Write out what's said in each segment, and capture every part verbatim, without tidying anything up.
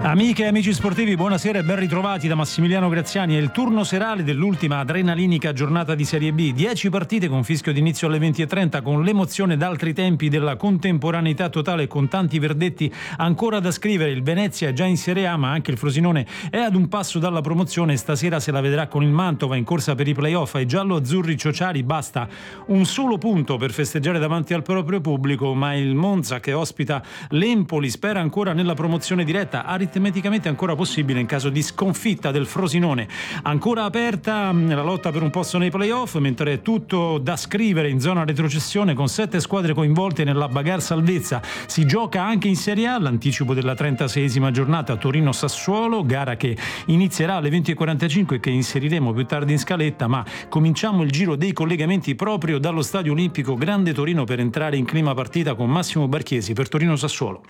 Amiche e amici sportivi, buonasera e ben ritrovati da Massimiliano Graziani. È il turno serale dell'ultima adrenalinica giornata di Serie B. Dieci partite con fischio d'inizio alle venti e trenta, con l'emozione d'altri tempi della contemporaneità totale e con tanti verdetti ancora da scrivere. Il Venezia è già in Serie A, ma anche il Frosinone è ad un passo dalla promozione. Stasera se la vedrà con il Mantova in corsa per i playoff. Ai giallo-azzurri ciociari basta un solo punto per festeggiare davanti al proprio pubblico, ma il Monza, che ospita l'Empoli, spera ancora nella promozione diretta, aritmeticamente ancora possibile in caso di sconfitta del Frosinone. Ancora aperta la lotta per un posto nei playoff, mentre è tutto da scrivere in zona retrocessione con sette squadre coinvolte nella bagarre salvezza. Si gioca anche in Serie A l'anticipo della trentaseiesima giornata Torino-Sassuolo, gara che inizierà alle venti e quarantacinque e che inseriremo più tardi in scaletta, ma cominciamo il giro dei collegamenti proprio dallo Stadio Olimpico Grande Torino per entrare in clima partita con Massimo Barchiesi per Torino-Sassuolo.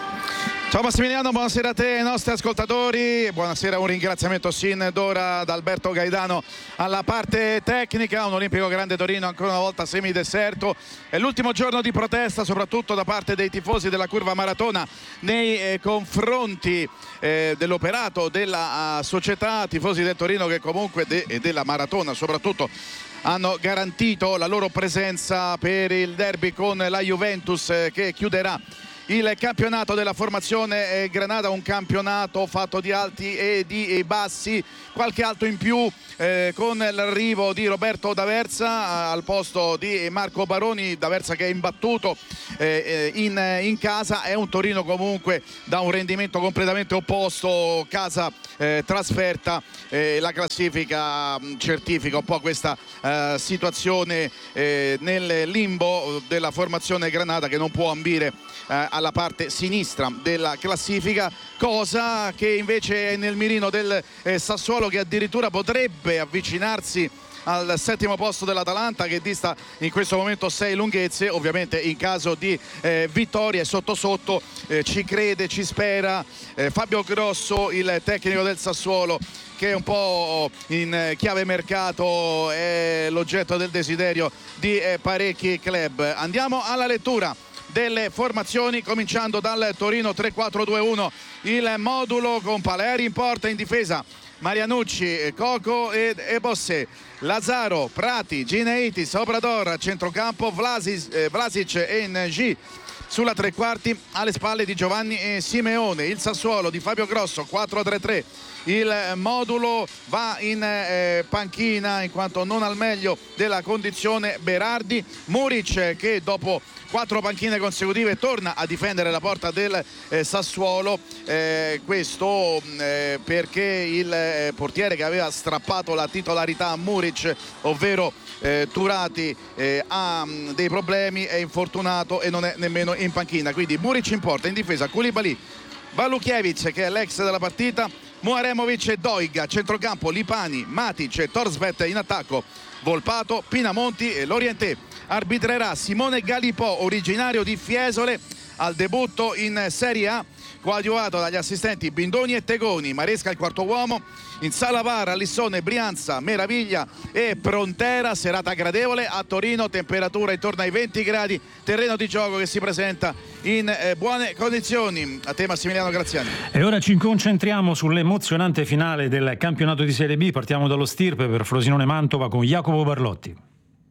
Ciao Massimiliano, buonasera a te e ai nostri ascoltatori, buonasera, un ringraziamento sin d'ora da Alberto Gaidano alla parte tecnica. Un Olimpico Grande Torino ancora una volta semideserto, è l'ultimo giorno di protesta soprattutto da parte dei tifosi della curva maratona nei eh, confronti eh, dell'operato della uh, società, tifosi del Torino che comunque de- e della maratona soprattutto hanno garantito la loro presenza per il derby con la Juventus eh, che chiuderà il campionato della formazione Granata, un campionato fatto di alti e di bassi, qualche alto in più eh, con l'arrivo di Roberto D'Aversa al posto di Marco Baroni. D'Aversa che è imbattuto eh, in, in casa. È un Torino comunque da un rendimento completamente opposto, casa eh, trasferta, eh, la classifica certifica un po' questa eh, situazione eh, nel limbo della formazione Granata, che non può ambire eh, alla parte sinistra della classifica, cosa che invece è nel mirino del eh, Sassuolo, che addirittura potrebbe avvicinarsi al settimo posto dell'Atalanta, che dista in questo momento sei lunghezze. Ovviamente in caso di eh, vittoria sotto sotto eh, ci crede, ci spera eh, Fabio Grosso, il tecnico del Sassuolo, che è un po' in chiave mercato, è l'oggetto del desiderio di eh, parecchi club. Andiamo alla lettura delle formazioni, cominciando dal Torino tre quattro due uno, il modulo con Paleri in porta, in difesa Marianucci, Coco ed Ebossé, Lazzaro, Prati, Gineitis, Obrador a centrocampo, Vlasic, eh, Vlasic e Ng sulla tre quarti, alle spalle di Giovanni e Simeone. Il Sassuolo di Fabio Grosso quattro tre tre, il modulo va in eh, panchina in quanto non al meglio della condizione Berardi. Muric, che dopo quattro panchine consecutive torna a difendere la porta del eh, Sassuolo, eh, questo eh, perché il eh, portiere che aveva strappato la titolarità a Muric, ovvero eh, Turati, eh, ha mh, dei problemi, è infortunato e non è nemmeno in panchina. Quindi Muric in porta, in difesa Koulibaly, Valukiewicz che è l'ex della partita, Muaremovic e Doig, centrocampo Lipani, Matic e Torsvet in attacco, Volpato, Pinamonti e Lorientè. Arbitrerà Simone Galipò, originario di Fiesole, al debutto in Serie A, coadiuvato dagli assistenti Bindoni e Tegoni. Maresca il quarto uomo, in sala V A R Lissone, Brianza, Meraviglia e Prontera. Serata gradevole a Torino, temperatura intorno ai venti gradi, terreno di gioco che si presenta in eh, buone condizioni. A te Massimiliano Graziani. E ora ci concentriamo sull'emozionante finale del campionato di Serie B. Partiamo dallo Stirpe per Frosinone Mantova con Jacopo Barlotti.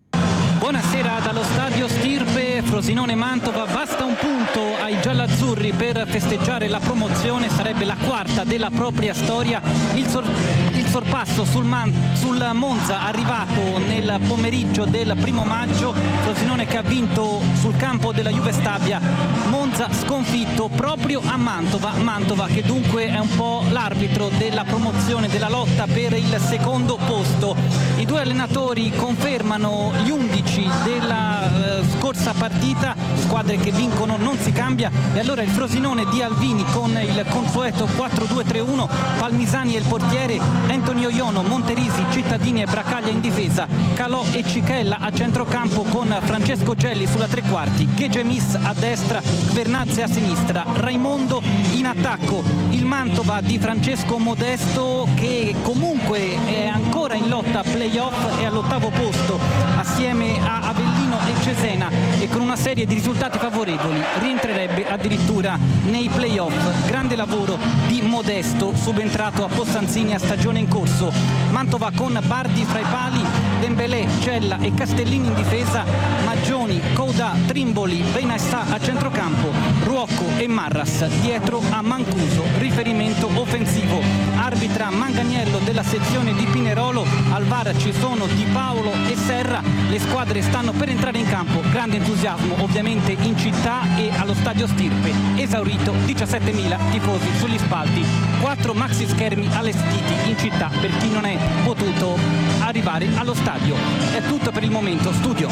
Buonasera dallo stadio Stirpe, Frosinone Mantova, basta un punto ai giallaazzurri per festeggiare la promozione, sarebbe la quarta della propria storia. Il, sor- il sorpasso sul, Man- sul Monza arrivato nel pomeriggio del primo maggio, Frosinone che ha vinto sul campo della Juve Stabia, Monza sconfitto proprio a Mantova, Mantova che dunque è un po' l'arbitro della promozione, della lotta per il secondo posto. I due allenatori confermano gli undici della eh, scorsa partita, squadre che vincono non si cambia, e allora il Frosinone di Alvini con il consueto quattro due tre uno, Palmisani e il portiere, Antonio Iono, Monterisi, Cittadini e Bracaglia in difesa, Calò e Cichella a centrocampo con Francesco Gelli sulla tre quarti, Gegemis a destra, Vernazze a sinistra, Raimondo in attacco il Mantova di Francesco Modesto, che comunque è ancora in lotta playoff e all'ottavo posto assieme a Avellino e Cesena, e con una serie di risultati favorevoli rientrerebbe addirittura nei playoff. Grande lavoro di Modesto, subentrato a Possanzini a stagione in corso. Mantova con Bardi fra i pali, Dembélé, Cella e Castellini in difesa, Maggioni, Couda, Trimboli, Benaissà a centrocampo, Ruocco e Marras dietro a Mancuso, riferimento offensivo. Arbitra Manganiello della sezione di Pinerolo, al V A R ci sono Di Paolo e Serra, le squadre stanno per entrare in campo, grande entusiasmo ovviamente in città e allo stadio Stirpe, esaurito, diciassettemila tifosi sugli spalti, quattro maxi schermi allestiti in città per chi non è potuto arrivare allo stadio. È tutto per il momento, studio.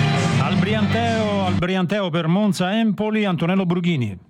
Al Brianteo, al Brianteo per Monza Empoli, Antonello Brughini.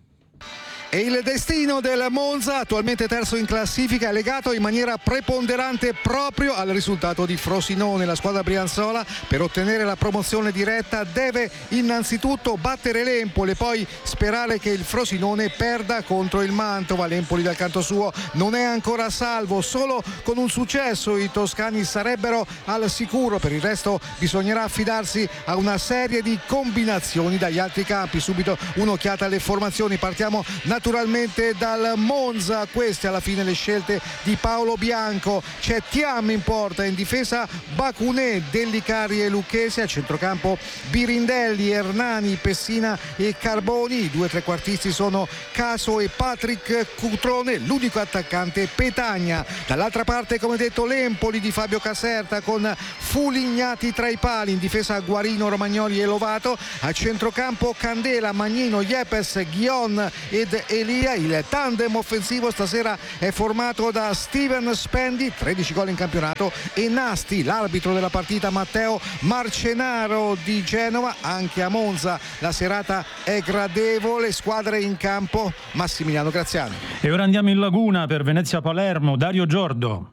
E il destino del Monza, attualmente terzo in classifica, è legato in maniera preponderante proprio al risultato di Frosinone. La squadra brianzola, per ottenere la promozione diretta, deve innanzitutto battere l'Empoli e poi sperare che il Frosinone perda contro il Mantova. L'Empoli dal canto suo non è ancora salvo, solo con un successo i toscani sarebbero al sicuro. Per il resto bisognerà affidarsi a una serie di combinazioni dagli altri campi. Subito un'occhiata alle formazioni, partiamo naturalmente naturalmente dal Monza. Queste alla fine le scelte di Paolo Bianco. C'è Thiam in porta, in difesa Bacunè, Dellicari e Lucchesi, a centrocampo Birindelli, Hernani, Pessina e Carboni. I due trequartisti sono Caso e Patrick Cutrone, l'unico attaccante Petagna. Dall'altra parte, come detto, l'Empoli di Fabio Caserta con Fulignati tra i pali, in difesa Guarino, Romagnoli e Lovato, a centrocampo Candela, Magnino, Yepes, Ghion ed Elia. Il tandem offensivo stasera è formato da Steven Spendi, tredici gol in campionato, e Nasti. L'arbitro della partita Matteo Marcenaro di Genova. Anche a Monza la serata è gradevole, squadre in campo Massimiliano Graziano. E ora andiamo in Laguna per Venezia Palermo, Dario Giordo.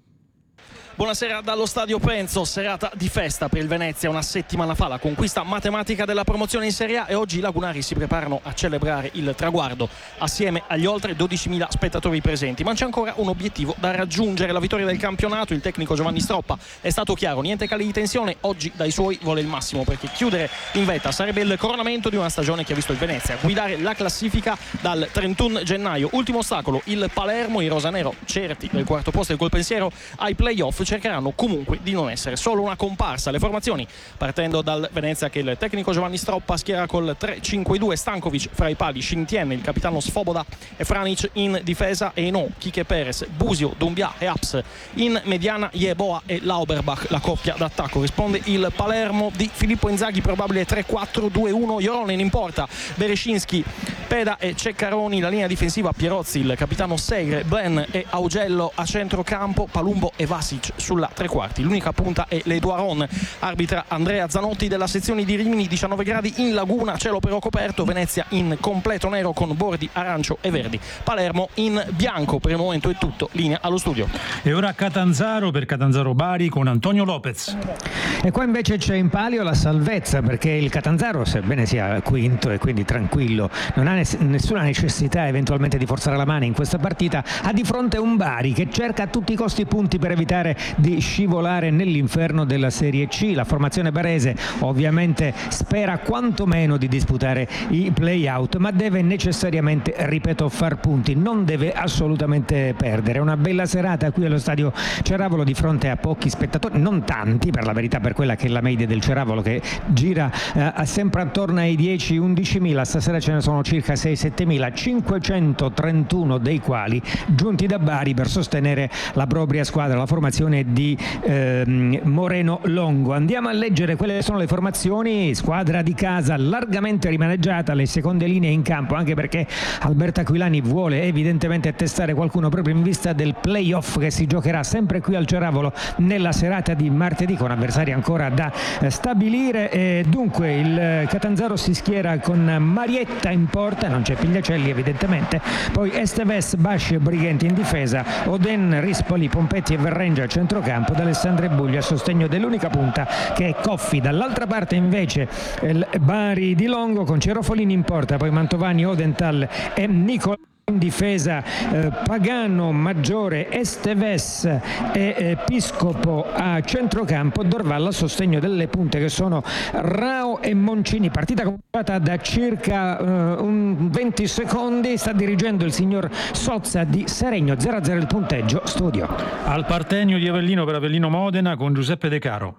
Buonasera dallo stadio Penzo, serata di festa per il Venezia. Una settimana fa la conquista matematica della promozione in Serie A e oggi i lagunari si preparano a celebrare il traguardo assieme agli oltre dodicimila spettatori presenti. Ma c'è ancora un obiettivo da raggiungere: la vittoria del campionato. Il tecnico Giovanni Stroppa è stato chiaro: niente cali di tensione, oggi dai suoi vuole il massimo, perché chiudere in vetta sarebbe il coronamento di una stagione che ha visto il Venezia guidare la classifica dal trentuno gennaio. Ultimo ostacolo il Palermo. I rosanero, certi del quarto posto e col pensiero ai playoff, cercheranno comunque di non essere solo una comparsa. Le formazioni, partendo dal Venezia che il tecnico Giovanni Stroppa schiera col tre cinque due, Stankovic fra i pali, Scintien, il capitano Svoboda e Franic in difesa, e no, Kike Perez, Busio, Dumbia e Aps in mediana, Jeboa e Lauberbach la coppia d'attacco. Risponde il Palermo di Filippo Inzaghi, probabile tre quattro due uno, Joronen in porta, Berescinski, Peda e Ceccaroni, la linea difensiva Pierozzi, il capitano Segre, Blen e Augello a centrocampo, Palumbo e Vasic sulla tre quarti. L'unica punta è l'Eduaron. Arbitra Andrea Zanotti della sezione di Rimini. Diciannove gradi in Laguna, cielo però coperto, Venezia in completo nero con bordi arancio e verdi, Palermo in bianco. Per il momento è tutto, linea allo studio. E ora Catanzaro per Catanzaro Bari con Antonio Lopez. E qua invece c'è in palio la salvezza, perché il Catanzaro, sebbene sia quinto e quindi tranquillo, non ha nessuna necessità eventualmente di forzare la mano in questa partita, ha di fronte un Bari che cerca a tutti i costi i punti per evitare di scivolare nell'inferno della Serie C. La formazione barese ovviamente spera quantomeno di disputare i play-out, ma deve necessariamente, ripeto, far punti, non deve assolutamente perdere. Una bella serata qui allo stadio Ceravolo di fronte a pochi spettatori, non tanti per la verità, per quella che è la media del Ceravolo, che gira eh, sempre attorno ai dieci undici mila. Stasera ce ne sono circa sei sette mila, cinquecentotrentuno dei quali giunti da Bari per sostenere la propria squadra, la formazione di ehm, Moreno Longo. Andiamo a leggere quelle che sono le formazioni. Squadra di casa largamente rimaneggiata, le seconde linee in campo, anche perché Alberto Aquilani vuole evidentemente testare qualcuno proprio in vista del playoff che si giocherà sempre qui al Ceravolo nella serata di martedì, con avversari ancora da eh, stabilire. E dunque il Catanzaro si schiera con Marietta in porta, non c'è Pigliacelli evidentemente, poi Esteves, Basci e Brighenti in difesa, Oden, Rispoli, Pompetti e Verrengia a centrocampo, d'Alessandro Buglia a sostegno dell'unica punta che è Coffi. Dall'altra parte invece il Bari di Longo con Cerofolini in porta, poi Mantovani, Odenthal e Nicola in difesa eh, Pagano, Maggiore, Esteves e eh, Piscopo a centrocampo, Dorvalla a sostegno delle punte che sono Rao e Moncini. Partita cominciata da circa eh, un venti secondi, sta dirigendo il signor Sozza di Seregno. Zero a zero il punteggio. Studio al Partenio di Avellino per Avellino Modena con Giuseppe De Caro.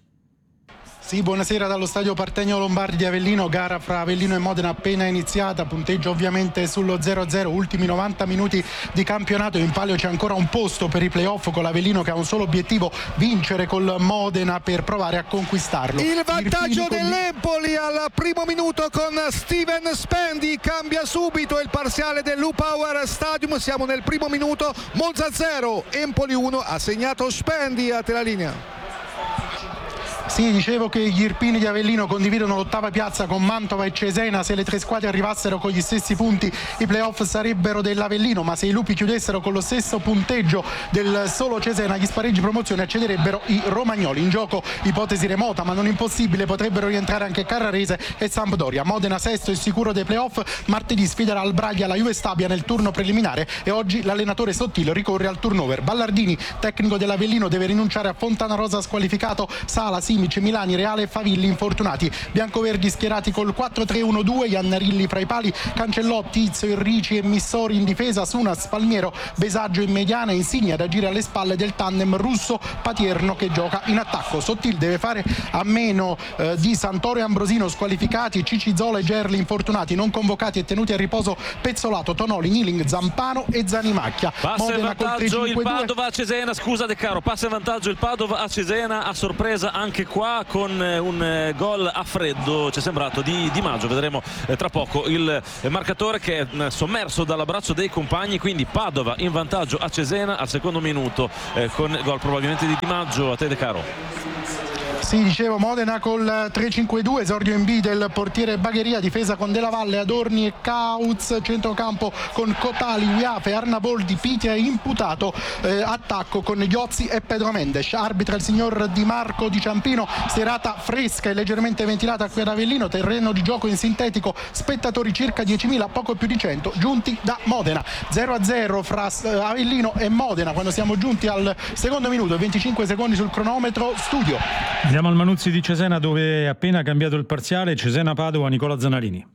Sì, buonasera dallo stadio Partenio Lombardi di Avellino, gara fra Avellino e Modena appena iniziata, punteggio ovviamente sullo zero a zero, ultimi novanta minuti di campionato, in palio c'è ancora un posto per i playoff con l'Avellino che ha un solo obiettivo, vincere col Modena per provare a conquistarlo. Il vantaggio dell'Empoli al primo minuto con Steven Spendi, cambia subito il parziale dell'U Power Stadium, siamo nel primo minuto, Monza zero, Empoli uno, ha segnato Spendi. A te la linea. Sì, dicevo che gli Irpini di Avellino condividono l'ottava piazza con Mantova e Cesena. Se le tre squadre arrivassero con gli stessi punti i playoff sarebbero dell'Avellino, ma se i lupi chiudessero con lo stesso punteggio del solo Cesena gli spareggi promozione accederebbero i romagnoli. In gioco ipotesi remota ma non impossibile, potrebbero rientrare anche Carrarese e Sampdoria. Modena sesto e sicuro dei playoff, martedì sfiderà al Braglia la Juve Stabia nel turno preliminare e oggi l'allenatore Sottile ricorre al turnover. Ballardini, tecnico dell'Avellino, deve rinunciare a Fontana Rosa squalificato, Sala, Simic, Milani, Reale e Favilli infortunati. Biancoverdi schierati col quattro tre uno due, Iannarilli fra i pali, Cancellotti, Izzo, Irrici e Missori in difesa, Sunas, Palmiero, Besaggio in mediana, Insigne ad agire alle spalle del tandem Russo-Patierno che gioca in attacco. Sottil deve fare a meno eh, di Santoro e Ambrosino squalificati, Cicizola e Gerli infortunati, non convocati e tenuti a riposo Pezzolato, Tonoli, Niling, Zampano e Zanimacchia. Passa in vantaggio il Padova a Cesena, scusa De Caro, passa in vantaggio il Padova a Cesena, a sorpresa anche qua con un gol a freddo, ci è sembrato di Di Maggio. Vedremo tra poco il marcatore che è sommerso dall'abbraccio dei compagni, quindi Padova in vantaggio a Cesena al secondo minuto eh, con gol probabilmente di Di Maggio. A te De Caro. Sì, dicevo Modena col tre cinque due, esordio in B del portiere Bagheria, difesa con Della Valle, Adorni e Cauz, centrocampo con Cotali, Uiafe, Arnaboldi, Pitia imputato, eh, attacco con Iozzi e Pedro Mendes. Arbitra il signor Di Marco Di Ciampino, serata fresca e leggermente ventilata qui ad Avellino, terreno di gioco in sintetico, spettatori circa diecimila, poco più di cento giunti da Modena. zero a zero fra Avellino e Modena quando siamo giunti al secondo minuto, venticinque secondi sul cronometro. Studio. Andiamo al Manuzzi di Cesena dove è appena cambiato il parziale, Cesena-Padova, Nicola Zanarini.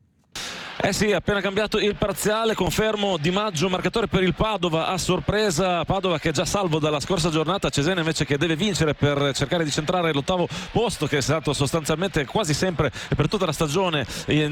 Eh sì, appena cambiato il parziale, confermo Di Maggio marcatore per il Padova a sorpresa, Padova che è già salvo dalla scorsa giornata, Cesena invece che deve vincere per cercare di centrare l'ottavo posto che è stato sostanzialmente quasi sempre per tutta la stagione in,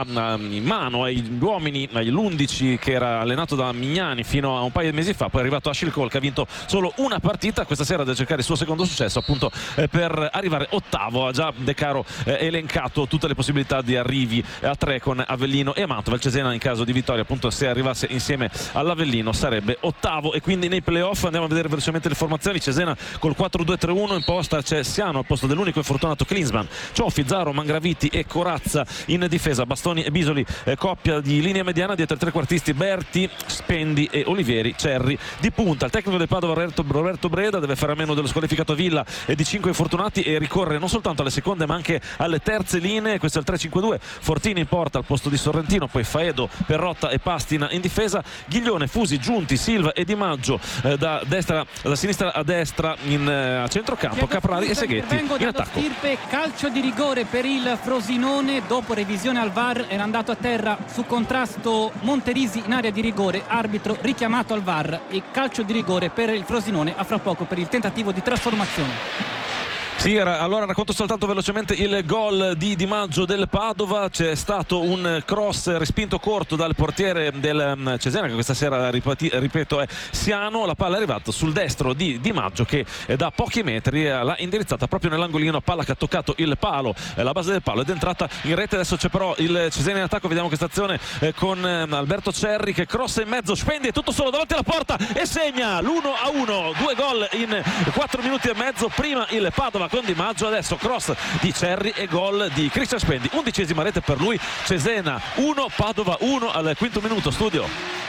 in mano agli uomini, all'undici che era allenato da Mignani fino a un paio di mesi fa, poi è arrivato Achille Cole che ha vinto solo una partita, questa sera deve cercare il suo secondo successo appunto eh, per arrivare ottavo. Ha già De Caro eh, elencato tutte le possibilità di arrivi a tre con Avellino e Mantova. Il Cesena in caso di vittoria appunto se arrivasse insieme all'Avellino sarebbe ottavo e quindi nei playoff andiamo a vedere velocemente le formazioni. Cesena col quattro due tre uno, in posta c'è Siano al posto dell'unico infortunato Klinsmann, Cioffi, Zaro, Mangraviti e Corazza in difesa, Bastoni e Bisoli eh, coppia di linea mediana, dietro i trequartisti Berti, Spendi e Olivieri, Cerri di punta. Il tecnico del Padova Roberto, Roberto Breda deve fare a meno dello squalificato Villa e di cinque infortunati e ricorre non soltanto alle seconde ma anche alle terze linee. Questo è il tre cinque due, Fortini in porta al posto di Sorrentino, poi Faedo, Perrotta e Pastina in difesa, Ghiglione, Fusi, Giunti, Silva e Di Maggio eh, da, destra, da sinistra a destra in eh, a centrocampo, Caprari e Seghetti in attacco. Stirpe, calcio di rigore per il Frosinone, dopo revisione al V A R era andato a terra su contrasto Monterisi in area di rigore, arbitro richiamato al V A R e calcio di rigore per il Frosinone. A fra poco per il tentativo di trasformazione. Sì, era, allora racconto soltanto velocemente il gol di Di Maggio del Padova. C'è stato un cross respinto corto dal portiere del Cesena che questa sera ripeti, ripeto è Siano, la palla è arrivata sul destro di Di Maggio che da pochi metri l'ha indirizzata proprio nell'angolino, palla che ha toccato il palo, la base del palo ed è entrata in rete. Adesso c'è però il Cesena in attacco, vediamo questa azione con Alberto Cerri che crossa in mezzo, Spendi è tutto solo davanti alla porta e segna l'uno a uno, due gol in quattro minuti e mezzo, prima il Padova con Di Maggio, adesso cross di Cerri e gol di Cristian Spendi, undicesima rete per lui. Cesena uno, Padova uno al quinto minuto. Studio.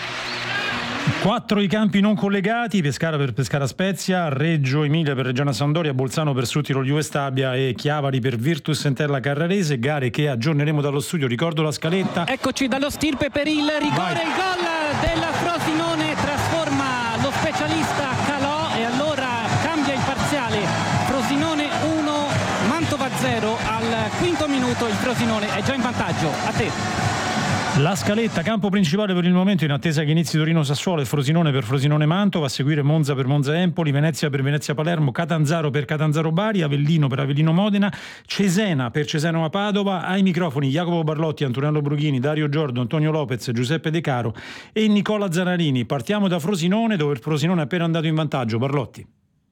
Quattro i campi non collegati, Pescara per Pescara Spezia, Reggio Emilia per Reggiana Sampdoria, Bolzano per Sutiro Juve Stabia e Chiavari per Virtus Entella Carrarese, gare che aggiorneremo dallo studio. Ricordo la scaletta. Eccoci dallo Stirpe per il rigore, Vai. il gol minuto il Frosinone è già in vantaggio. A te. La scaletta, campo principale per il momento in attesa che inizi Torino-Sassuolo e Frosinone per Frosinone-Mantova, a seguire Monza per Monza-Empoli, Venezia per Venezia-Palermo, Catanzaro per Catanzaro-Bari, Avellino per Avellino-Modena, Cesena per Cesena-Padova. Ai microfoni Jacopo Barlotti, Antonello Brughini, Dario Giordo, Antonio Lopez, Giuseppe De Caro e Nicola Zanarini. Partiamo da Frosinone, dove il Frosinone è appena andato in vantaggio. Barlotti.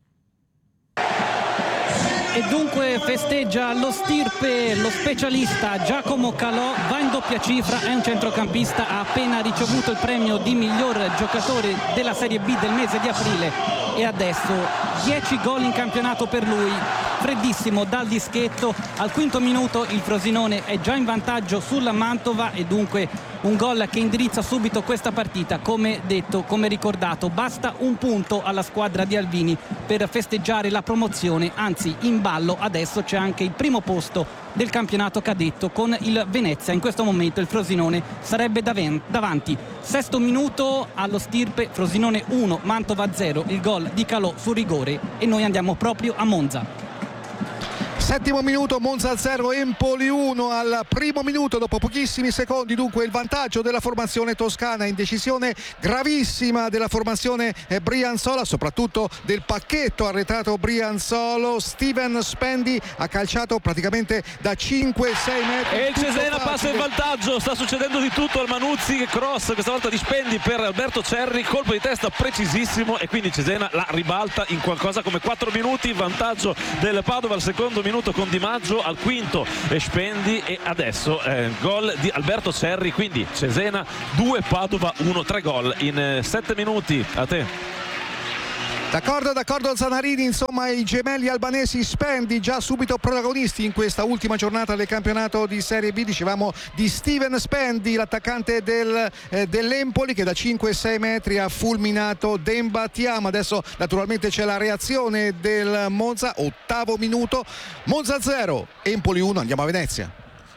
E dunque festeggia lo stirpe, lo specialista Giacomo Calò, va in doppia cifra, è un centrocampista, ha appena ricevuto il premio di miglior giocatore della Serie B del mese di aprile e adesso dieci gol in campionato per lui, freddissimo dal dischetto. Al quinto minuto il Frosinone è già in vantaggio sulla Mantova e dunque un gol che indirizza subito questa partita. Come detto, come ricordato, basta un punto alla squadra di Alvini per festeggiare la promozione, anzi in ballo adesso c'è anche il primo posto del campionato cadetto con il Venezia. In questo momento il Frosinone sarebbe davanti. Sesto minuto allo stirpe, Frosinone uno, Mantova zero, il gol di Calò su rigore e noi andiamo proprio a Monza. Settimo minuto, Monza zero, Empoli uno. Al primo minuto, dopo pochissimi secondi, dunque il vantaggio della formazione toscana, indecisione gravissima della formazione Brianzola, soprattutto del pacchetto arretrato Brianzolo. Steven Spendi ha calciato praticamente da cinque sei metri e il Cesena facile. Passa in vantaggio, sta succedendo di tutto al Manuzzi, cross questa volta di Spendi per Alberto Cerri, colpo di testa precisissimo e quindi Cesena la ribalta in qualcosa come quattro minuti, vantaggio del Padova al secondo minuto con Di Maggio, al quinto e Spendi e adesso eh, gol di Alberto Cerri, quindi Cesena due, Padova uno, tre gol in eh, sette minuti. A te. D'accordo, d'accordo Zanarini, insomma i gemelli albanesi Spendi già subito protagonisti in questa ultima giornata del campionato di Serie B. Dicevamo di Steven Spendi, l'attaccante del, eh, dell'Empoli, che da cinque sei metri ha fulminato Demba Tiama. Adesso naturalmente c'è la reazione del Monza, ottavo minuto, Monza zero, Empoli uno, andiamo a Venezia.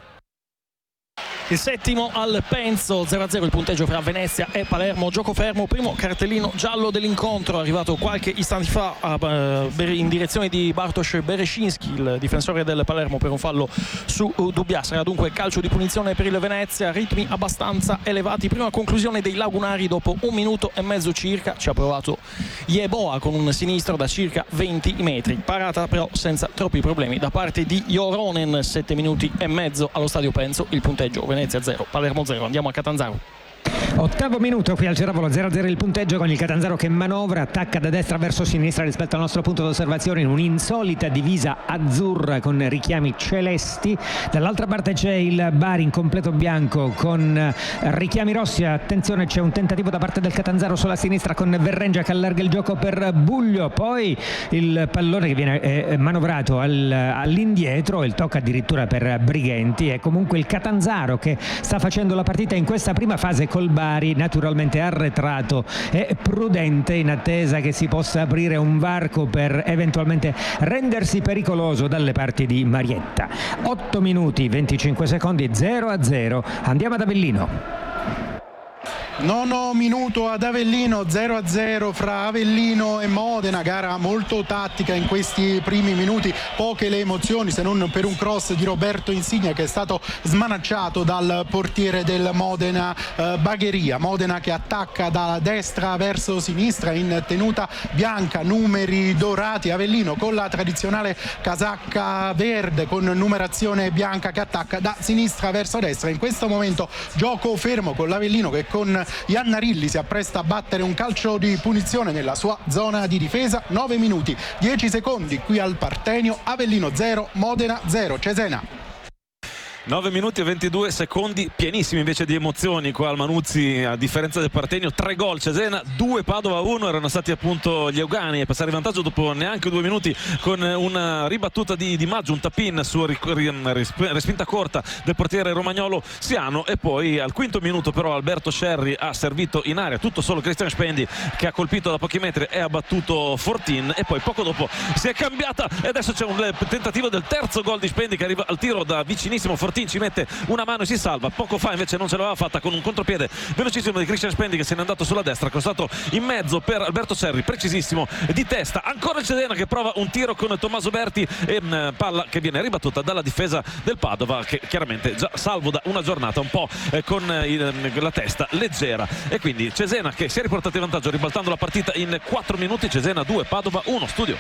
Il settimo al Penzo, zero a zero il punteggio fra Venezia e Palermo, gioco fermo, primo cartellino giallo dell'incontro arrivato qualche istante fa in direzione di Bartosz Bereszinski, il difensore del Palermo, per un fallo su Dubbia. Sarà dunque calcio di punizione per il Venezia, ritmi abbastanza elevati, prima conclusione dei lagunari dopo un minuto e mezzo circa, ci ha provato Yeboah con un sinistro da circa venti metri, parata però senza troppi problemi da parte di Joronen. Sette minuti e mezzo allo stadio Penzo, il punteggio Venezia zero, Palermo zero. Andiamo a Catanzaro. Ottavo minuto qui al Ceravolo, zero a zero il punteggio, con il Catanzaro che manovra, attacca da destra verso sinistra rispetto al nostro punto d'osservazione in un'insolita divisa azzurra con richiami celesti. Dall'altra parte c'è il Bari in completo bianco con richiami rossi. Attenzione, c'è un tentativo da parte del Catanzaro sulla sinistra con Verrengia che allarga il gioco per Buglio, poi il pallone che viene eh, manovrato al, all'indietro, il tocco addirittura per Brighenti. È comunque il Catanzaro che sta facendo la partita in questa prima fase col Bari, naturalmente arretrato e prudente in attesa che si possa aprire un varco per eventualmente rendersi pericoloso dalle parti di Marietta. otto minuti venticinque secondi, zero a zero. Andiamo ad Avellino. Nono minuto ad Avellino, zero a zero fra Avellino e Modena, gara molto tattica in questi primi minuti, poche le emozioni se non per un cross di Roberto Insigne che è stato smanacciato dal portiere del Modena eh, Bagheria. Modena che attacca da destra verso sinistra in tenuta bianca, numeri dorati. Avellino con la tradizionale casacca verde con numerazione bianca che attacca da sinistra verso destra. In questo momento gioco fermo con l'Avellino che con Iannarilli si appresta a battere un calcio di punizione nella sua zona di difesa. Nove minuti dieci secondi qui al Partenio. Avellino zero, Modena zero. Cesena. nove minuti e ventidue secondi pienissimi invece di emozioni qua al Manuzzi, a differenza del Partenio. Tre gol Cesena, due Padova uno. Erano stati appunto gli Eugani a passare in vantaggio dopo neanche due minuti con una ribattuta di Di Maggio, un tap-in su respinta corta del portiere romagnolo Siano. E poi al quinto minuto però Alberto Cerri ha servito in area tutto solo Christian Spendi che ha colpito da pochi metri e ha battuto Fortin. E poi poco dopo si è cambiata e adesso c'è un tentativo del terzo gol di Spendi che arriva al tiro da vicinissimo Fortin Martin ci mette una mano e si salva. Poco fa invece non ce l'aveva fatta con un contropiede velocissimo di Christian Spendi che se n'è andato sulla destra, costato in mezzo per Alberto Cerri, precisissimo di testa. Ancora Cesena che prova un tiro con Tommaso Berti e mh, palla che viene ribattuta dalla difesa del Padova, che chiaramente già salvo da una giornata un po' eh, con il, la testa leggera, e quindi Cesena che si è riportato in vantaggio ribaltando la partita in quattro minuti. Cesena due, Padova uno. Studio.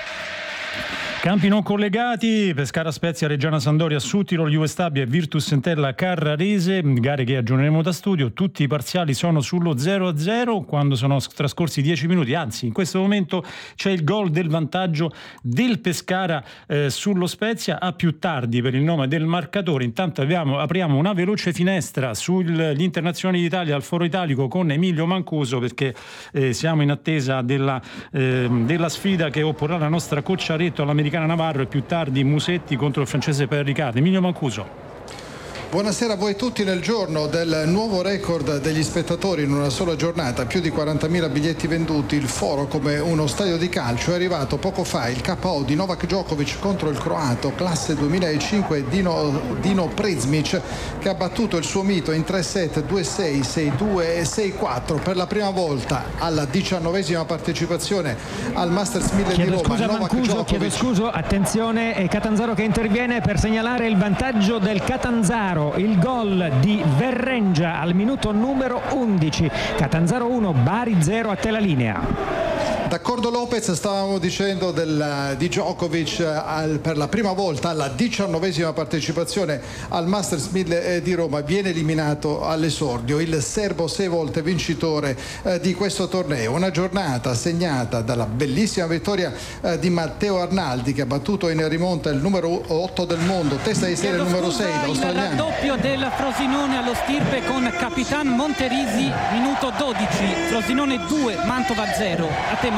Campi non collegati: Pescara Spezia, Reggiana Sampdoria, Suttirol Juve Stabia e Virtus Entella Carrarese, gare che aggiorneremo da studio. Tutti i parziali sono sullo zero a zero quando sono trascorsi dieci minuti, anzi in questo momento c'è il gol del vantaggio del Pescara eh, sullo Spezia. A più tardi per il nome del marcatore. Intanto abbiamo, apriamo una veloce finestra sugli internazionali d'Italia al Foro Italico con Emilio Mancuso, perché eh, siamo in attesa della, eh, della sfida che opporrà la nostra Cocciaretto all'americana Navarro e più tardi Musetti contro il francese Per Riccardo. Emilio Mancuso. Buonasera a voi tutti. Nel giorno del nuovo record degli spettatori in una sola giornata, più di quarantamila biglietti venduti, il Foro come uno stadio di calcio, è arrivato poco fa il K O di Novak Djokovic contro il croato classe duemilacinque Dino, Dino Prezmic, che ha battuto il suo mito in tre set, due sei, sei due e sei quattro per la prima volta alla diciannovesima partecipazione al Masters mille chiedo di Roma. Scusa, Novak Mancuso, Djokovic. chiedo scusa, attenzione, è Catanzaro che interviene per segnalare il vantaggio del Catanzaro. Il gol di Verrengia al minuto numero undici. Catanzaro uno, Bari zero. A te la linea. D'accordo Lopez, stavamo dicendo del, di Djokovic al, per la prima volta alla diciannovesima partecipazione al Masters mille di Roma viene eliminato all'esordio il serbo sei volte vincitore eh, di questo torneo. Una giornata segnata dalla bellissima vittoria eh, di Matteo Arnaldi, che ha battuto in rimonta il numero otto del mondo, testa di serie numero sei, l'australiano. Il raddoppio del Frosinone allo stirpe con Capitan Monterisi, minuto dodici. Frosinone due, Mantova zero. A te Mancuso.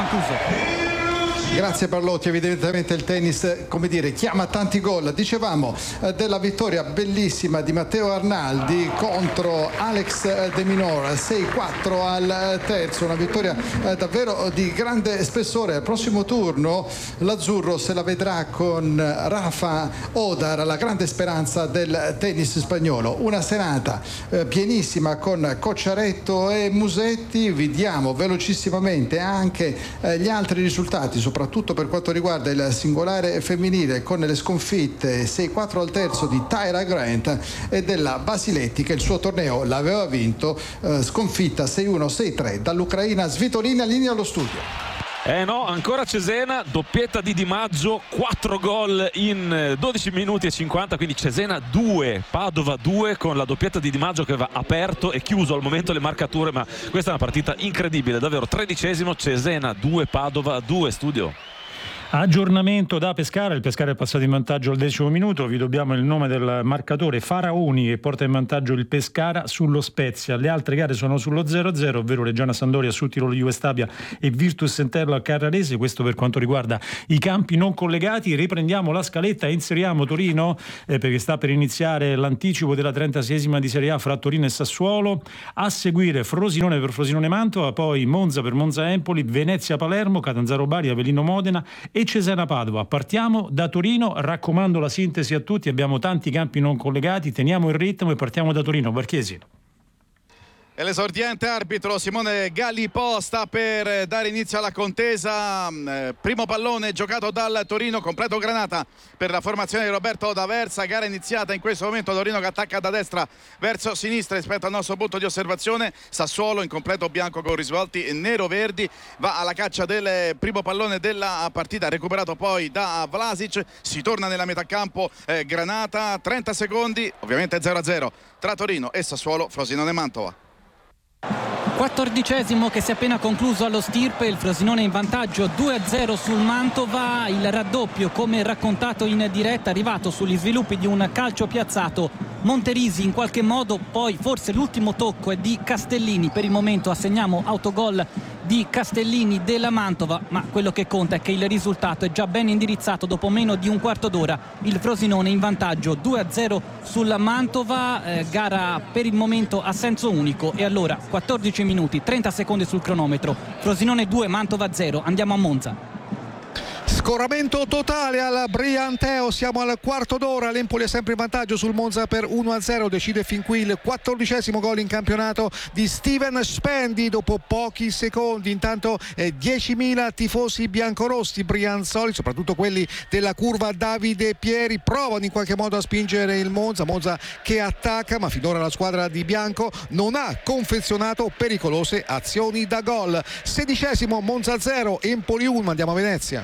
Grazie Parlotti, evidentemente il tennis, come dire, chiama tanti gol. Dicevamo eh, della vittoria bellissima di Matteo Arnaldi contro Alex De Minaur, sei quattro al terzo, una vittoria eh, davvero di grande spessore. Al prossimo turno l'azzurro se la vedrà con Rafa Odar, la grande speranza del tennis spagnolo. Una serata eh, pienissima con Cocciaretto e Musetti. Vediamo velocissimamente anche eh, gli altri risultati, soprattutto soprattutto per quanto riguarda il singolare femminile, con le sconfitte sei quattro al terzo di Tyra Grant e della Basiletti, che il suo torneo l'aveva vinto, eh, sconfitta sei uno sei tre dall'Ucraina Svitolina. Linea allo studio. Eh no, ancora Cesena, doppietta di Di Maggio, quattro gol in dodici minuti e cinquanta, quindi Cesena due, Padova due, con la doppietta di Di Maggio che aveva aperto e chiuso al momento le marcature, ma questa è una partita incredibile, davvero. Tredicesimo, Cesena due, Padova due. Studio. Aggiornamento da Pescara, il Pescara è passato in vantaggio al decimo minuto, vi dobbiamo il nome del marcatore Faraoni che porta in vantaggio il Pescara sullo Spezia. Le altre gare sono sullo zero a zero, ovvero Reggiana Sampdoria, Suttirol Juve Stabia e Virtus Entella Carrarese. Questo per quanto riguarda i campi non collegati. Riprendiamo la scaletta e inseriamo Torino eh, perché sta per iniziare l'anticipo della trentaseiesima di Serie A fra Torino e Sassuolo. A seguire Frosinone per Frosinone Mantova, poi Monza per Monza Empoli, Venezia Palermo, Catanzaro Bari, Avellino Modena e Cesena Padova. Partiamo da Torino, raccomando la sintesi a tutti, abbiamo tanti campi non collegati, teniamo il ritmo e partiamo da Torino. Barchesi. E l'esordiente arbitro Simone Gallipò sta per dare inizio alla contesa. Primo pallone giocato dal Torino, completo granata per la formazione di Roberto D'Aversa. Gara iniziata in questo momento, Torino che attacca da destra verso sinistra rispetto al nostro punto di osservazione. Sassuolo in completo bianco con risvolti nero-verdi va alla caccia del primo pallone della partita, recuperato poi da Vlasic. Si torna nella metà campo, eh, granata, trenta secondi, ovviamente zero a zero tra Torino e Sassuolo, Frosinone Mantova. Quattordicesimo che si è appena concluso allo stirpe, il Frosinone in vantaggio due a zero sul Mantova. Il raddoppio, come raccontato in diretta, arrivato sugli sviluppi di un calcio piazzato. Monterisi in qualche modo, poi forse l'ultimo tocco è di Castellini. Per il momento assegniamo autogol di Castellini della Mantova, ma quello che conta è che il risultato è già ben indirizzato. Dopo meno di un quarto d'ora il Frosinone in vantaggio due a zero sulla Mantova, eh, gara per il momento a senso unico. E allora quattordici minuti trenta secondi sul cronometro, Frosinone due, Mantova zero. Andiamo a Monza. Scoramento totale al Brianteo, siamo al quarto d'ora, l'Empoli è sempre in vantaggio sul Monza per uno a zero, decide fin qui il quattordicesimo gol in campionato di Steven Spendi dopo pochi secondi. Intanto eh, diecimila tifosi biancorossi brianzoli, soprattutto quelli della curva Davide Pieri, provano in qualche modo a spingere il Monza, Monza che attacca, ma finora la squadra di bianco non ha confezionato pericolose azioni da gol. Sedicesimo Monza zero, Empoli uno, andiamo a Venezia.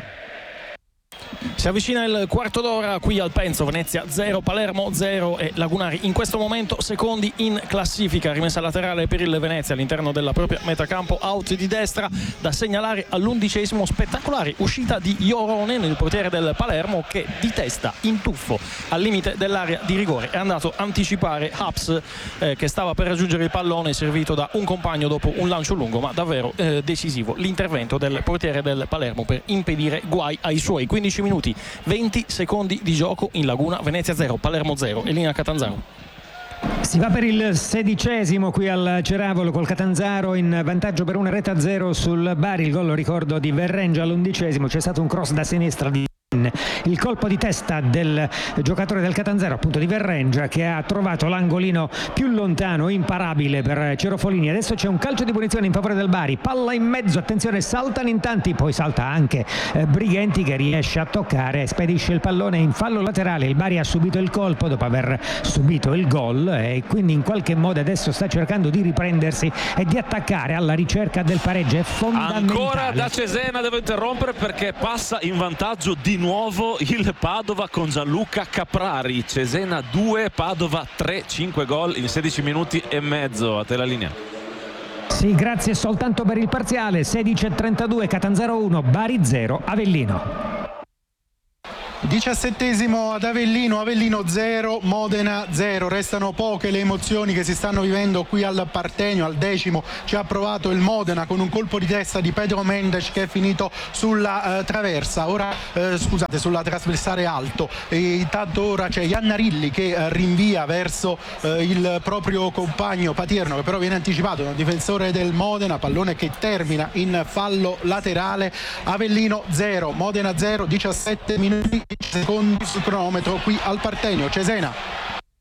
Si avvicina il quarto d'ora qui al Penzo, Venezia zero, Palermo zero e Lagunari in questo momento secondi in classifica. Rimessa laterale per il Venezia all'interno della propria metacampo, out di destra. Da segnalare all'undicesimo spettacolare uscita di Iorone nel portiere del Palermo, che di testa in tuffo al limite dell'area di rigore è andato a anticipare Haps eh, che stava per raggiungere il pallone, servito da un compagno dopo un lancio lungo, ma davvero eh, decisivo l'intervento del portiere del Palermo per impedire guai ai suoi. Quindici minuti, venti secondi di gioco in Laguna, Venezia zero, Palermo zero e linea Catanzaro. Si va per il sedicesimo qui al Ceravolo, col Catanzaro in vantaggio per una rete a zero sul Bari. Il gol, lo ricordo, di Verrengia all'undicesimo. C'è stato un cross da sinistra di il colpo di testa del giocatore del Catanzaro, appunto di Verrengia, che ha trovato l'angolino più lontano, imparabile per Cerofolini. Adesso c'è un calcio di punizione in favore del Bari, palla in mezzo, attenzione, saltano in tanti, poi salta anche eh, Brighenti, che riesce a toccare, spedisce il pallone in fallo laterale. Il Bari ha subito il colpo dopo aver subito il gol e quindi in qualche modo adesso sta cercando di riprendersi e di attaccare alla ricerca del pareggio. È fondamentale. Ancora da Cesena, devo interrompere perché passa in vantaggio di nuovo il Padova con Gianluca Caprari. Cesena due, Padova tre, cinque gol in sedici minuti e mezzo. A te la linea. Sì, grazie, soltanto per il parziale. Sedici e trentadue, Catanzaro uno, Bari zero, Avellino. diciassettesimo ad Avellino, Avellino zero, Modena zero. Restano poche le emozioni che si stanno vivendo qui al Partenio. Al decimo ci ha provato il Modena con un colpo di testa di Pedro Mendes che è finito sulla eh, traversa, ora eh, scusate, sulla trasversale alto. E intanto ora c'è Iannarilli che eh, rinvia verso eh, il proprio compagno Patierno, che però viene anticipato da un difensore del Modena, pallone che termina in fallo laterale. Avellino zero, Modena zero, diciassette minuti secondi sul cronometro qui al Partenio. Cesena.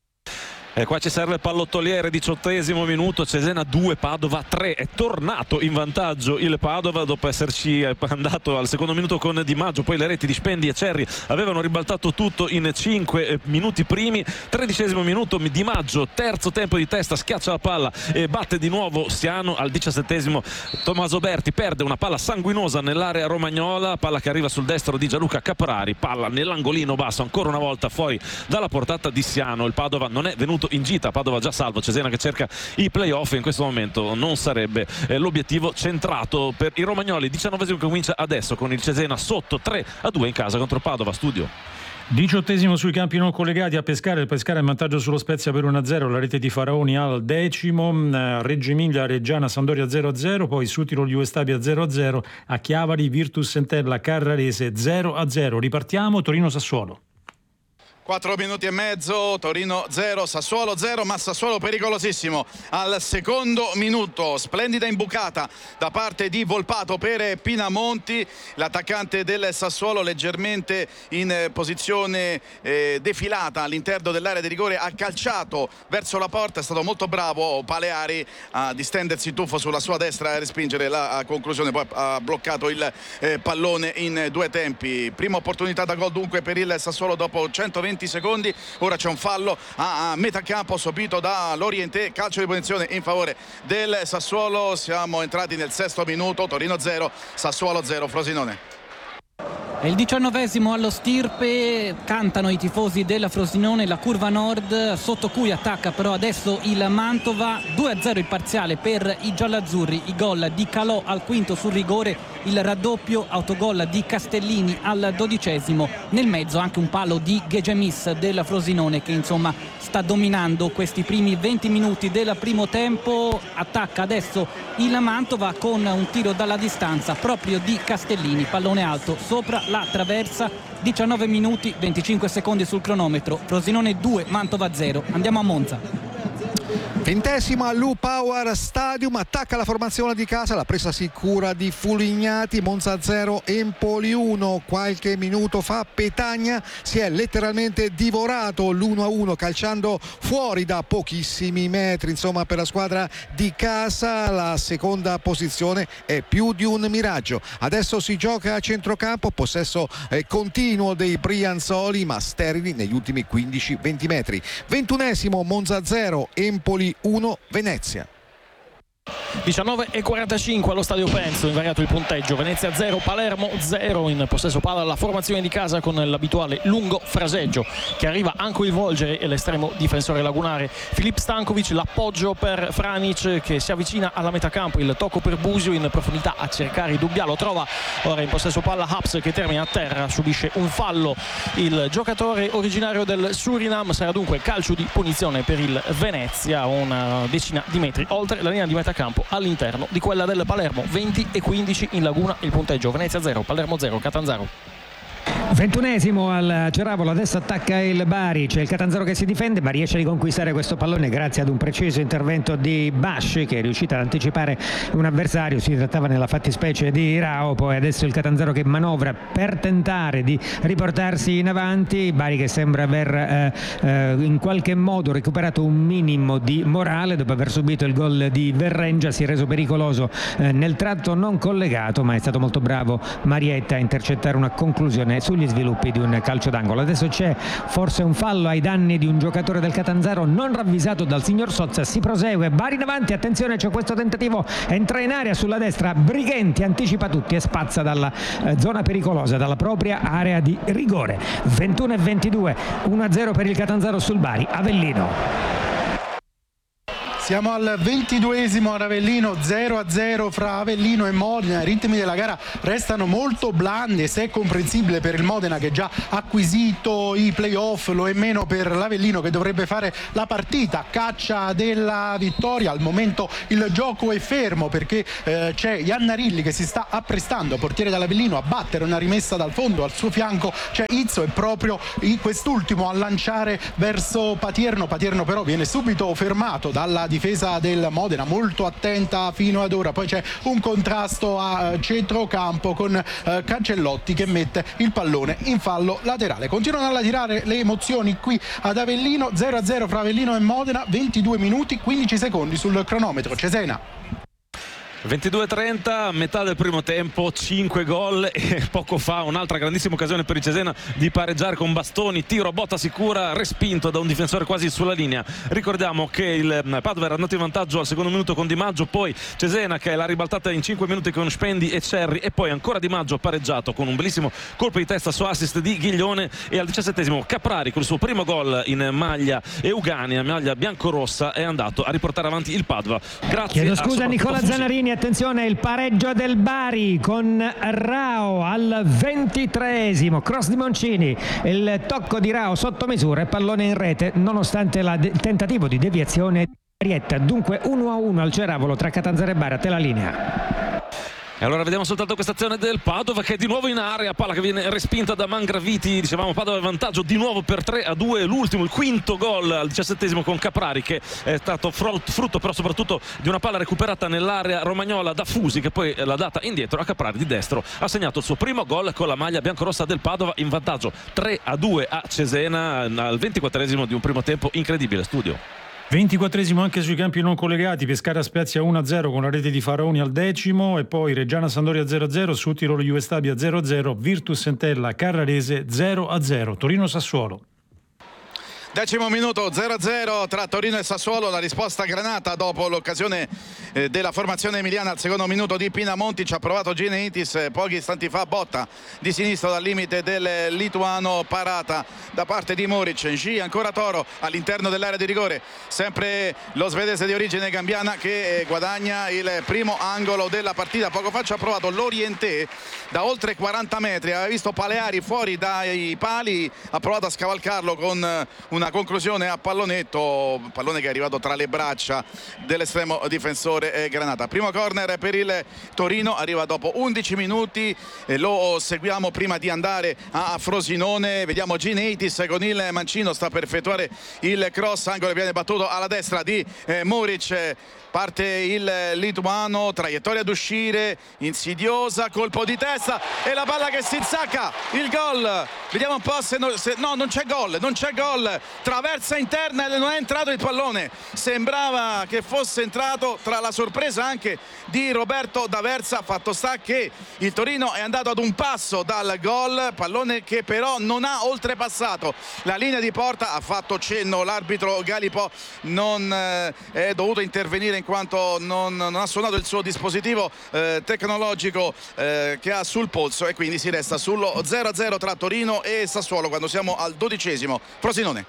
E qua ci serve il pallottoliere, diciottesimo minuto, Cesena due, Padova tre. È tornato in vantaggio il Padova dopo esserci andato al secondo minuto con Di Maggio, poi le reti di Spendi e Cerri avevano ribaltato tutto in cinque minuti primi. Tredicesimo minuto, Di Maggio, terzo tempo di testa, schiaccia la palla e batte di nuovo Siano. Al diciassettesimo Tommaso Berti perde una palla sanguinosa nell'area romagnola, palla che arriva sul destro di Gianluca Caprari, palla nell'angolino basso, ancora una volta fuori dalla portata di Siano. Il Padova non è venuto in gita, Padova già salvo, Cesena che cerca i playoff. In questo momento non sarebbe eh, l'obiettivo centrato per i romagnoli. Diciannovesimo che comincia adesso con il Cesena sotto tre a due in casa contro Padova. Studio. Diciottesimo sui campi non collegati a Pescara, il Pescara in vantaggio sullo Spezia per uno a zero, la rete di Faraoni al decimo, Reggio Emilia Reggiana Sampdoria zero a zero, poi Sutiro Juve Stabia zero a zero, a Chiavari Virtus Entella Carrarese zero a zero. Ripartiamo, Torino Sassuolo. quattro minuti e mezzo, Torino zero, Sassuolo zero, ma Sassuolo pericolosissimo al secondo minuto. Splendida imbucata da parte di Volpato per Pinamonti, l'attaccante del Sassuolo leggermente in posizione eh, defilata all'interno dell'area di rigore, ha calciato verso la porta. È stato molto bravo Paleari a distendersi tuffo sulla sua destra e respingere la conclusione, poi ha bloccato il eh, pallone in due tempi. Prima opportunità da gol dunque per il Sassuolo dopo centoventi secondi. Ora c'è un fallo a, a metà campo subito da Lorientè, calcio di punizione in favore del Sassuolo. Siamo entrati nel sesto minuto, Torino zero, Sassuolo zero. Frosinone. È il diciannovesimo allo Stirpe, cantano i tifosi della Frosinone, la curva nord, sotto cui attacca però adesso il Mantova. Due a zero il parziale per i giallaazzurri, i gol di Calò al quinto sul rigore, il raddoppio autogol di Castellini al dodicesimo, nel mezzo anche un palo di Gegemis della Frosinone che insomma sta dominando questi primi venti minuti del primo tempo. Attacca adesso il Mantova con un tiro dalla distanza proprio di Castellini, pallone alto sopra la traversa. Diciannove minuti venticinque secondi sul cronometro, Frosinone due, Mantova zero. Andiamo a Monza. Ventesima Lu Power Stadium, attacca la formazione di casa, la presa sicura di Fulignati. Monza zero, Empoli uno. Qualche minuto fa Petagna si è letteralmente divorato l'uno a uno calciando fuori da pochissimi metri. Insomma, per la squadra di casa la seconda posizione è più di un miraggio. Adesso si gioca a centrocampo, possesso eh, continuo dei Brianzoli ma sterili negli ultimi quindici venti metri. Ventunesimo Monza zero, Empoli uno, Venezia. diciannove e quarantacinque allo stadio Penso, invariato il punteggio. Venezia zero, Palermo zero. In possesso palla la formazione di casa con l'abituale lungo fraseggio che arriva a coinvolgere l'estremo difensore lagunare Filip Stankovic. L'appoggio per Franic che si avvicina alla metà campo, il tocco per Busio in profondità a cercare Dubbia, lo trova ora in possesso palla Haps che termina a terra, subisce un fallo il giocatore originario del Suriname. Sarà dunque calcio di punizione per il Venezia, una decina di metri oltre la linea di metà campo all'interno di quella del Palermo. Venti e quindici in laguna il punteggio. Venezia zero, Palermo zero, Catanzaro. ventunesimo al Ceravolo, adesso attacca il Bari, c'è il Catanzaro che si difende ma riesce a riconquistare questo pallone grazie ad un preciso intervento di Bash che è riuscito ad anticipare un avversario. Si trattava nella fattispecie di Rao. Poi adesso il Catanzaro che manovra per tentare di riportarsi in avanti. Bari che sembra aver eh, eh, in qualche modo recuperato un minimo di morale dopo aver subito il gol di Verrengia. Si è reso pericoloso eh, nel tratto non collegato, ma è stato molto bravo Marietta a intercettare una conclusione sugli sviluppi di un calcio d'angolo. Adesso c'è forse un fallo ai danni di un giocatore del Catanzaro non ravvisato dal signor Sozza. Si prosegue, Bari in avanti, attenzione, c'è questo tentativo, entra in area sulla destra, Brighenti anticipa tutti e spazza dalla eh, zona pericolosa, dalla propria area di rigore. ventuno e ventidue, uno a zero per il Catanzaro sul Bari. Avellino. Siamo al ventiduesimo a Ravellino, zero a zero fra Avellino e Modena. I ritmi della gara restano molto blandi e se è comprensibile per il Modena che già ha acquisito i playoff, lo è meno per l'Avellino che dovrebbe fare la partita caccia della vittoria. Al momento il gioco è fermo perché eh, c'è Iannarilli che si sta apprestando, portiere dall'Avellino, a battere una rimessa dal fondo. Al suo fianco c'è Izzo e proprio quest'ultimo a lanciare verso Patierno. Patierno però viene subito fermato dalla difesa del Modena, molto attenta fino ad ora. Poi c'è un contrasto a centrocampo con eh, Cancellotti che mette il pallone in fallo laterale. Continuano a tirare le emozioni qui ad Avellino, zero a zero fra Avellino e Modena, ventidue minuti quindici secondi sul cronometro. Cesena. ventidue e trenta, metà del primo tempo, cinque gol e poco fa un'altra grandissima occasione per il Cesena di pareggiare con Bastoni, tiro a botta sicura respinto da un difensore quasi sulla linea. Ricordiamo che il Padova era andato in vantaggio al secondo minuto con Di Maggio, poi Cesena che l'ha ribaltata in cinque minuti con Spendi e Cerri e poi ancora Di Maggio pareggiato con un bellissimo colpo di testa su assist di Ghiglione. E al diciassettesimo Caprari con il suo primo gol in maglia Euganea, maglia biancorossa, è andato a riportare avanti il Padova. Grazie. Chiedo scusa a Nicola Zanarini. Attenzione, il pareggio del Bari con Rao al ventitreesimo, cross di Moncini, il tocco di Rao sotto misura e pallone in rete nonostante la de- il tentativo di deviazione di Marietta. Dunque uno a uno al Ceravolo tra Catanzaro e Bari. A te la linea. E allora vediamo soltanto questa azione del Padova che è di nuovo in area, palla che viene respinta da Mangraviti. Dicevamo Padova in vantaggio di nuovo per tre a due, l'ultimo, il quinto gol al diciassettesimo con Caprari che è stato frutto però soprattutto di una palla recuperata nell'area romagnola da Fusi che poi l'ha data indietro a Caprari di destro. Ha segnato il suo primo gol con la maglia biancorossa del Padova in vantaggio tre a due a Cesena al ventiquattresimo di un primo tempo incredibile. Studio. ventiquattresimo anche sui campi non collegati, Pescara Spezia uno a zero con la rete di Faraoni al decimo e poi Reggiana Sampdoria zero a zero, su Tirolo Juve Stabia zero a zero, Virtus Entella Carrarese zero a zero, Torino Sassuolo. Decimo minuto, zero a zero tra Torino e Sassuolo. La risposta granata dopo l'occasione eh, della formazione emiliana al secondo minuto di Pinamonti. Ci ha provato Gineitis eh, pochi istanti fa, botta di sinistro dal limite del lituano, parata da parte di Moric. G ancora Toro all'interno dell'area di rigore, sempre lo svedese di origine gambiana che eh, guadagna il primo angolo della partita. Poco fa ci ha provato Lorienté da oltre quaranta metri, aveva visto Paleari fuori dai pali, ha provato a scavalcarlo con una una conclusione a pallonetto, pallone che è arrivato tra le braccia dell'estremo difensore Granata. Primo corner per il Torino, arriva dopo undici minuti, e lo seguiamo prima di andare a Frosinone. Vediamo Gineitis con il mancino, sta per effettuare il cross, angolo viene battuto alla destra di eh, Muric. Parte il lituano, traiettoria ad uscire, insidiosa, colpo di testa e la palla che si insacca, il gol. Vediamo un po' se, no, se no non c'è gol, non c'è gol, traversa interna e non è entrato il pallone. Sembrava che fosse entrato, tra la sorpresa anche di Roberto D'Aversa. Fatto sta che il Torino è andato ad un passo dal gol, pallone che però non ha oltrepassato la linea di porta. Ha fatto cenno l'arbitro Galipò, non eh, è dovuto intervenire in quanto non, non ha suonato il suo dispositivo eh, tecnologico eh, che ha sul polso, e quindi si resta sullo zero a zero tra Torino e Sassuolo quando siamo al dodicesimo. Frosinone.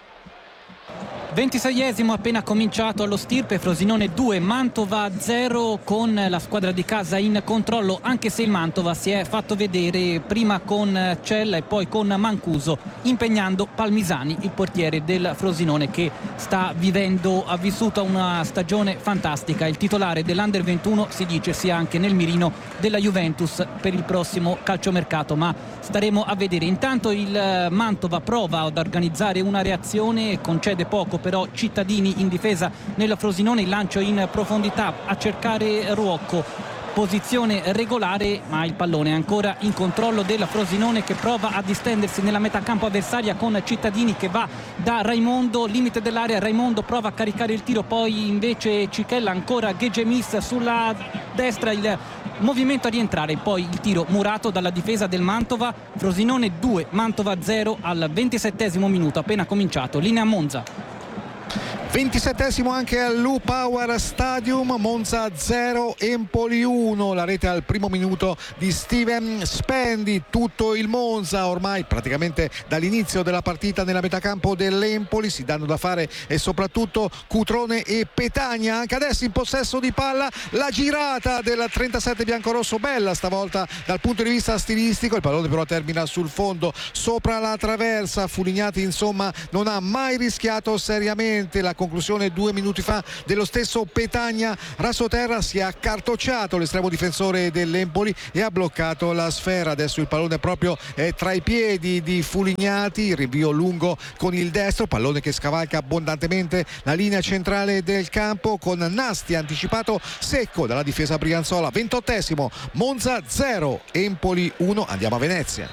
ventiseiesimo appena cominciato allo Stirpe, Frosinone due, Mantova zero, con la squadra di casa in controllo, anche se il Mantova si è fatto vedere prima con Cella e poi con Mancuso, impegnando Palmisani, il portiere del Frosinone, che sta vivendo, ha vissuto una stagione fantastica. Il titolare dell'Under ventuno si dice sia anche nel mirino della Juventus per il prossimo calciomercato, ma staremo a vedere. Intanto il Mantova prova ad organizzare una reazione, concede poco però Cittadini in difesa nel Frosinone, il lancio in profondità a cercare Ruocco, posizione regolare, ma il pallone è ancora in controllo del Frosinone, che prova a distendersi nella metà campo avversaria con Cittadini che va da Raimondo, limite dell'area. Raimondo prova a caricare il tiro, poi invece Cichella, ancora Gegemis sulla destra, il movimento a rientrare, poi il tiro murato dalla difesa del Mantova. Frosinone due, Mantova zero al ventisettesimo minuto appena cominciato. Linea Monza. ventisettesimo anche all'U Power Stadium, Monza zero, Empoli uno, la rete al primo minuto di Steven Spendi. Tutto il Monza ormai praticamente dall'inizio della partita nella metacampo dell'Empoli, si danno da fare e soprattutto Cutrone e Petagna. Anche adesso in possesso di palla la girata del trentasette biancorosso, bella stavolta dal punto di vista stilistico, il pallone però termina sul fondo sopra la traversa. Fulignati insomma non ha mai rischiato seriamente. La conclusione due minuti fa dello stesso Petagna, Rassoterra si è accartocciato l'estremo difensore dell'Empoli e ha bloccato la sfera. Adesso il pallone proprio è tra i piedi di Fulignati, il rinvio lungo con il destro, pallone che scavalca abbondantemente la linea centrale del campo con Nasti anticipato secco dalla difesa brianzola. ventottesimo, Monza zero, Empoli uno. Andiamo a Venezia.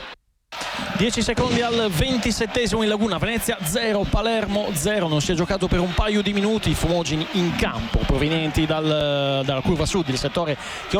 dieci secondi al ventisettesimo in Laguna, Venezia zero, Palermo zero. Non si è giocato per un paio di minuti, fumogeni in campo provenienti dal, dalla curva sud, il settore che